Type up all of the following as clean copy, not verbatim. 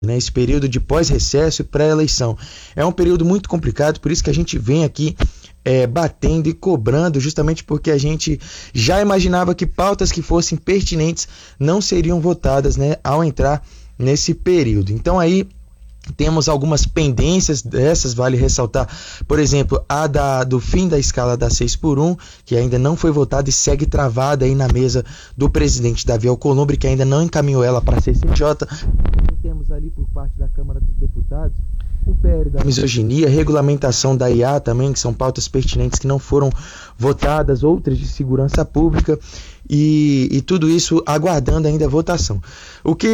né, esse período de pós-recesso e pré-eleição. É um período muito complicado, por isso que a gente vem aqui batendo e cobrando, justamente porque a gente já imaginava que pautas que fossem pertinentes não seriam votadas, né, ao entrar nesse período. Então aí temos algumas pendências dessas, vale ressaltar, por exemplo, do fim da escala da 6x1, que ainda não foi votada e segue travada aí na mesa do presidente Davi Alcolumbre, que ainda não encaminhou ela para a CCJ. Temos ali por parte da Câmara dos Deputados o PL da misoginia, regulamentação da IA também, que são pautas pertinentes que não foram votadas, outras de segurança pública, e tudo isso aguardando ainda a votação. O que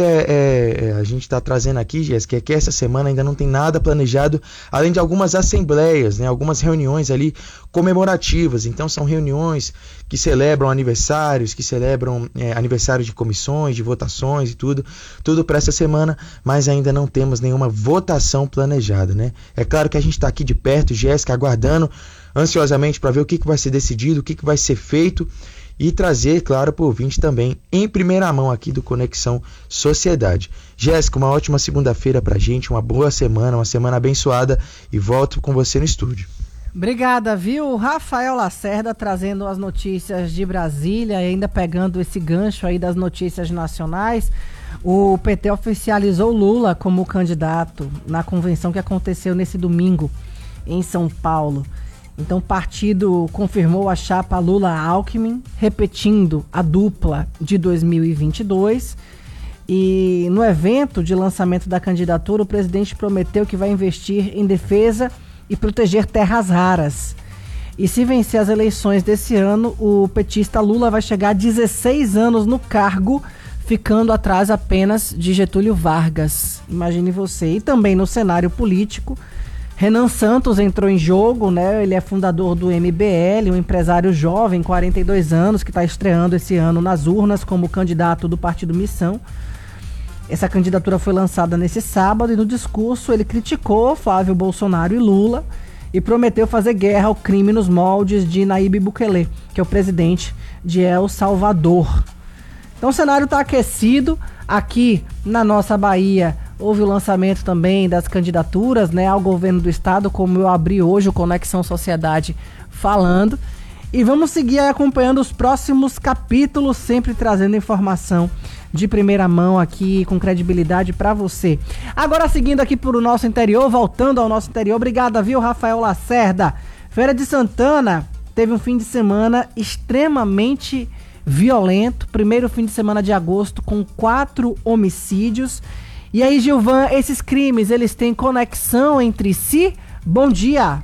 a gente está trazendo aqui, Jéssica, é que essa semana ainda não tem nada planejado, além de algumas assembleias, né, algumas reuniões ali comemorativas. Então são reuniões que celebram aniversários, que celebram aniversários de comissões, de votações e tudo para essa semana, mas ainda não temos nenhuma votação planejada, né? É claro que a gente está aqui de perto, Jéssica, aguardando ansiosamente para ver o que vai ser decidido, o que vai ser feito, e trazer, claro, para o ouvinte também, em primeira mão aqui do Conexão Sociedade. Jéssica, uma ótima segunda-feira para a gente, uma boa semana, uma semana abençoada, e volto com você no estúdio. Obrigada, viu? Rafael Lacerda trazendo as notícias de Brasília, e ainda pegando esse gancho aí das notícias nacionais. O PT oficializou Lula como candidato na convenção que aconteceu nesse domingo em São Paulo. Então o partido confirmou a chapa Lula-Alckmin, repetindo a dupla de 2022. E no evento de lançamento da candidatura, o presidente prometeu que vai investir em defesa e proteger terras raras. E se vencer as eleições desse ano, o petista Lula vai chegar a 16 anos no cargo, ficando atrás apenas de Getúlio Vargas. Imagine você. E também no cenário político, Renan Santos entrou em jogo, né? Ele é fundador do MBL, um empresário jovem, 42 anos, que está estreando esse ano nas urnas como candidato do Partido Missão. Essa candidatura foi lançada nesse sábado e no discurso ele criticou Flávio Bolsonaro e Lula e prometeu fazer guerra ao crime nos moldes de Nayib Bukele, que é o presidente de El Salvador. Então o cenário está aquecido. Aqui na nossa Bahia houve o lançamento também das candidaturas, né, ao governo do estado, como eu abri hoje o Conexão Sociedade falando. E vamos seguir acompanhando os próximos capítulos, sempre trazendo informação de primeira mão aqui, com credibilidade para você. Agora seguindo aqui para o nosso interior, voltando ao nosso interior, obrigada, viu, Rafael Lacerda. Feira de Santana teve um fim de semana extremamente violento, primeiro fim de semana de agosto com 4 homicídios. E aí, Gilvan, esses crimes, eles têm conexão entre si? Bom dia!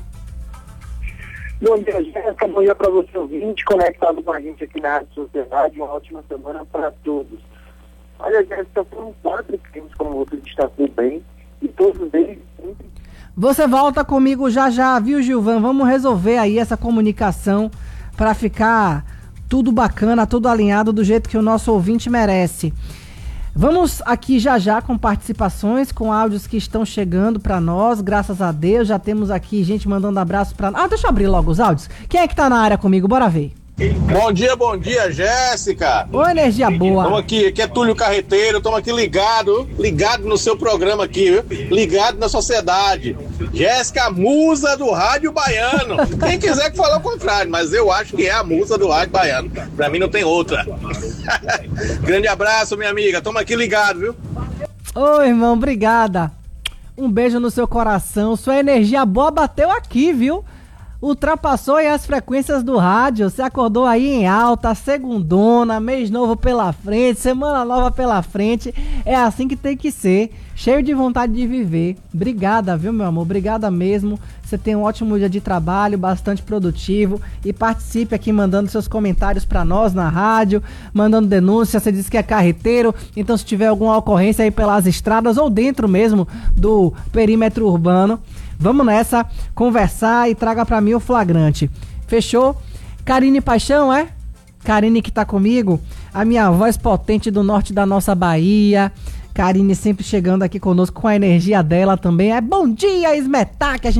Bom dia, Jéssica, bom dia para você ouvinte, conectado com a gente aqui na Rádio Sociedade, uma ótima semana para todos. Olha, Jéssica, foram 4 crimes, como você destacou bem, e todos eles... Você volta comigo já, viu, Gilvan? Vamos resolver aí essa comunicação para ficar tudo bacana, tudo alinhado do jeito que o nosso ouvinte merece. Vamos aqui já com participações, com áudios que estão chegando para nós, graças a Deus. Já temos aqui gente mandando abraço para... deixa eu abrir logo os áudios. Quem é que tá na área comigo? Bora ver. Bom dia, Jéssica. Ô, energia boa. Estamos aqui é Túlio Carreteiro, estamos aqui ligado no seu programa aqui, viu? Ligado na sociedade. Jéssica, a musa do rádio baiano. Quem quiser que fale o contrário, mas eu acho que é a musa do rádio baiano. Pra mim não tem outra. Grande abraço, minha amiga. Estamos aqui ligado, viu? Ô, irmão, obrigada. Um beijo no seu coração. Sua energia boa bateu aqui, viu? Ultrapassou aí as frequências do rádio. Você acordou aí em alta, segundona, mês novo pela frente, semana nova pela frente. É assim que tem que ser. Cheio de vontade de viver. Obrigada, viu, meu amor? Obrigada mesmo. Você tem um ótimo dia de trabalho, bastante produtivo. E participe aqui mandando seus comentários pra nós na rádio, mandando denúncia. Você disse que é carreteiro, então se tiver alguma ocorrência aí pelas estradas ou dentro mesmo do perímetro urbano, vamos nessa, conversar e traga pra mim o flagrante. Fechou? Karine Paixão, é? Karine que tá comigo, a minha voz potente do norte da nossa Bahia. Karine sempre chegando aqui conosco com a energia dela também. Bom dia, Esmetá, que a gente